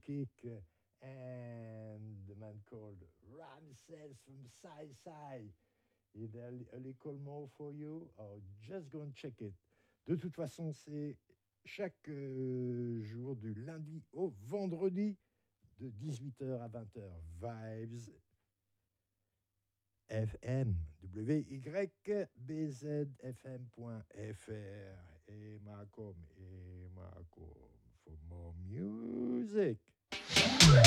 Kick and the man called Ramses from Sai. Is there a little more for you? Or just go and check it. De toute façon, c'est chaque jour du lundi au vendredi de 18h à 20h. Vibes FM, wybzfm.fr. Et Macom, for more music.